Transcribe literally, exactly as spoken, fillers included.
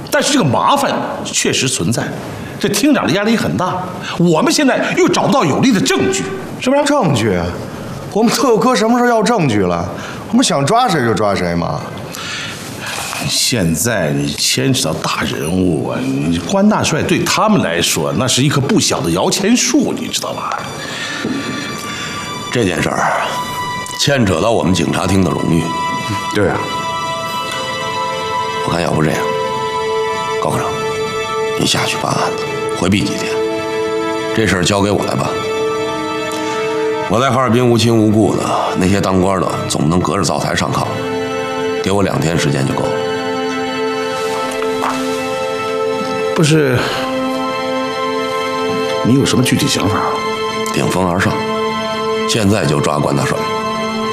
但是这个麻烦确实存在，这厅长的压力很大。我们现在又找不到有力的证据，是不是？ 证据？我们特有科什么时候要证据了？我们想抓谁就抓谁嘛。 现在你牵扯到大人物啊，你关大帅对他们来说那是一棵不小的摇钱树，你知道吧？ 这件事儿牵扯到我们警察厅的荣誉。 对啊， 我看要不这样，高科长，你下去办案子，回避几天，这事儿交给我来办。我在哈尔滨无亲无故的，那些当官的总不能隔着灶台上炕，给我两天时间就够了。 不是，你有什么具体想法？ 顶风而上，现在就抓关大帅。